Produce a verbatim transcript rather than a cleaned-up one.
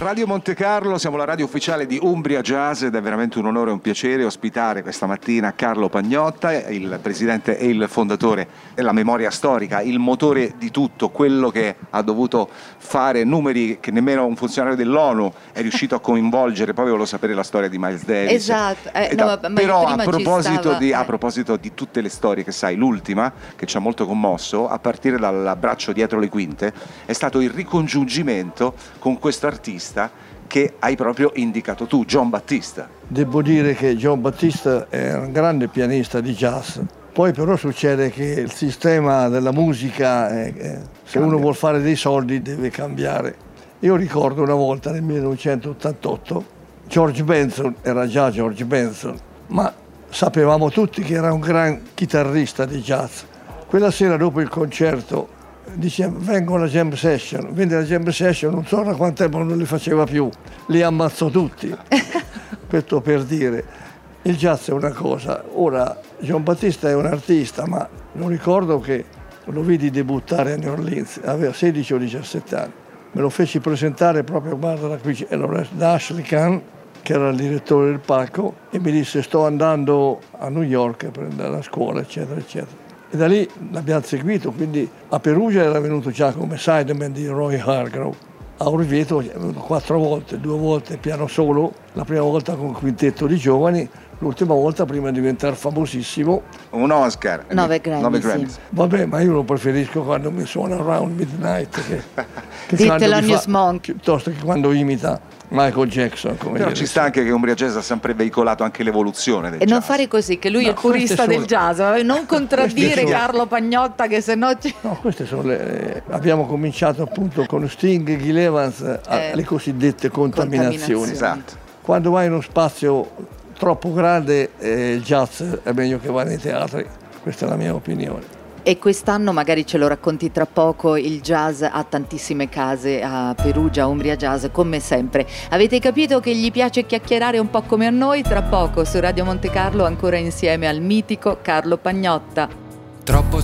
Radio Monte Carlo, siamo la radio ufficiale di Umbria Jazz ed è veramente un onore e un piacere ospitare questa mattina Carlo Pagnotta, il presidente e il fondatore della memoria storica, il motore di tutto, quello che ha dovuto fare numeri che nemmeno un funzionario dell'ONU è riuscito a coinvolgere. Poi volevo sapere la storia di Miles Davis. Esatto, eh, da, no, ma però a proposito, stava, di, eh. a proposito di tutte le storie che sai, l'ultima che ci ha molto commosso, a partire dall'abbraccio dietro le quinte, è stato il ricongiungimento con questo artista che hai proprio indicato tu, John Battista. Devo dire che John Battista è un grande pianista di jazz, poi però succede che il sistema della musica, è, è, se Cambia. uno vuol fare dei soldi deve cambiare. Io ricordo una volta nel millenovecentottantotto, George Benson, era già George Benson, ma sapevamo tutti che era un gran chitarrista di jazz. Quella sera dopo il concerto dice vengo alla jam session, venne la jam session, non so da quanto tempo non li faceva più, li ammazzò tutti. Questo per dire, il jazz è una cosa. Ora John Battista è un artista, ma non ricordo che lo vidi debuttare a New Orleans, aveva sedici o diciassette anni, me lo feci presentare proprio, guarda qui, da Ashley Kahn, che era il direttore del palco, e mi disse sto andando a New York per andare a scuola, eccetera eccetera. E da lì l'abbiamo seguito, quindi a Perugia era venuto già come sideman di Roy Hargrove, a Orvieto è venuto quattro volte, due volte piano solo, la prima volta con un quintetto di giovani, l'ultima volta prima di diventare famosissimo. Un Oscar. Nove Grammy. Nove Grammy. Sì. Vabbè, ma io lo preferisco quando mi suona Around Midnight, che, che Ditelo a News Monk. Piuttosto che quando imita Michael Jackson. Come Però ci sta anche che Umbria Jazz ha sempre veicolato anche l'evoluzione del e jazz. non fare così, che lui no, è il purista sono... del jazz, non contraddire sono... Carlo Pagnotta, che se no ci... No, queste sono le... abbiamo cominciato appunto con Sting e Gil Evans, eh, le cosiddette contaminazioni. Esatto. Quando vai in uno spazio troppo grande, eh, il jazz è meglio che va nei teatri, questa è la mia opinione. E quest'anno, magari ce lo racconti tra poco, il jazz ha tantissime case a Perugia, Umbria Jazz, come sempre. Avete capito che gli piace chiacchierare un po' come a noi? Tra poco su Radio Monte Carlo, ancora insieme al mitico Carlo Pagnotta. Troppo